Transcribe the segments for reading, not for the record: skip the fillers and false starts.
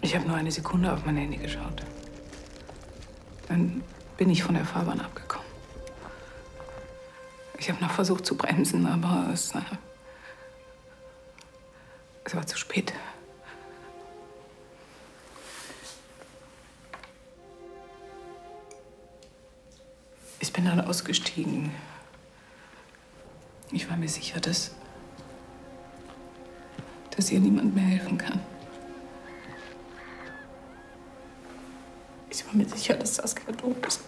Ich habe nur eine Sekunde auf mein Handy geschaut. Dann bin ich von der Fahrbahn abgekommen. Ich habe noch versucht zu bremsen, aber es war zu spät. Ich bin dann ausgestiegen. Ich war mir sicher, dass ihr niemand mehr helfen kann. Ich war mir sicher, dass Saskia tot ist.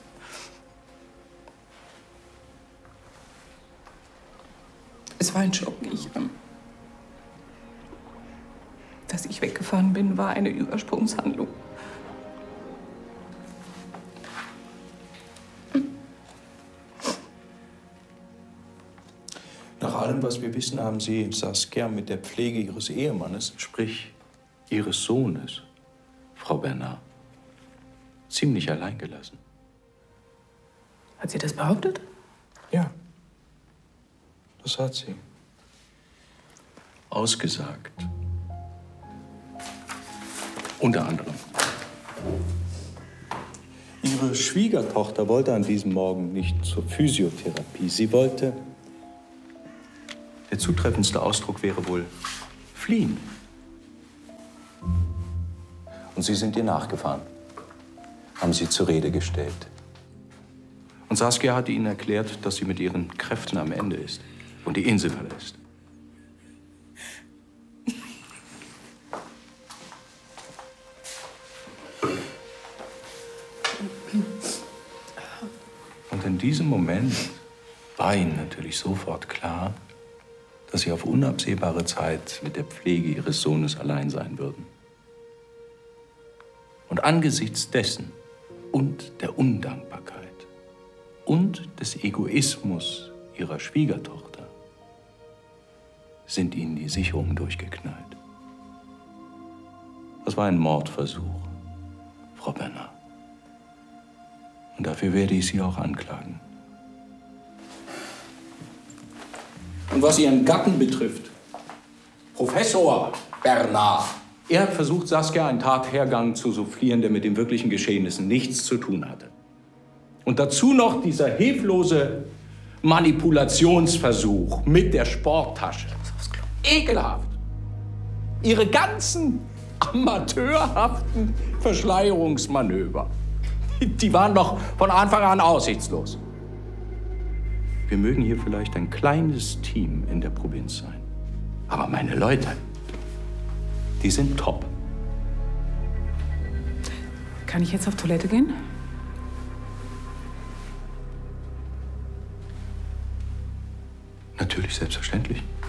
Es war ein Schock. Dass ich weggefahren bin, war eine Übersprungshandlung. Nach allem, was wir wissen, haben Sie Saskia mit der Pflege Ihres Ehemannes, sprich Ihres Sohnes, Frau Bernard, ziemlich allein gelassen. Hat sie das behauptet? Ja, das hat sie. Ausgesagt. Unter anderem. Ihre Schwiegertochter wollte an diesem Morgen nicht zur Physiotherapie. Sie wollte... Der zutreffendste Ausdruck wäre wohl fliehen. Und Sie sind ihr nachgefahren, haben sie zur Rede gestellt. Und Saskia hatte Ihnen erklärt, dass sie mit ihren Kräften am Ende ist und die Insel verlässt. Und in diesem Moment war Ihnen natürlich sofort klar, dass Sie auf unabsehbare Zeit mit der Pflege Ihres Sohnes allein sein würden. Und angesichts dessen und der Undankbarkeit und des Egoismus Ihrer Schwiegertochter sind Ihnen die Sicherungen durchgeknallt. Das war ein Mordversuch, Frau Bernard. Und dafür werde ich Sie auch anklagen. Und was Ihren Gatten betrifft, Professor Bernard. Er hat versucht, Saskia einen Tathergang zu soufflieren, der mit den wirklichen Geschehnissen nichts zu tun hatte. Und dazu noch dieser hilflose Manipulationsversuch mit der Sporttasche. Ekelhaft. Ihre ganzen amateurhaften Verschleierungsmanöver, die waren doch von Anfang an aussichtslos. Wir mögen hier vielleicht ein kleines Team in der Provinz sein. Aber meine Leute, die sind top. Kann ich jetzt auf Toilette gehen? Natürlich, selbstverständlich.